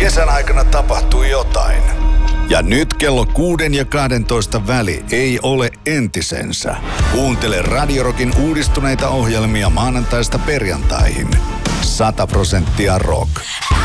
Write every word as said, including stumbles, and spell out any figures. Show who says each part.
Speaker 1: Kesän aikana tapahtuu jotain. Ja nyt kello kuuden ja kahdentoista väli ei ole entisensä. Kuuntele Radio Rockin uudistuneita ohjelmia maanantaista perjantaihin. Sata prosenttia rock.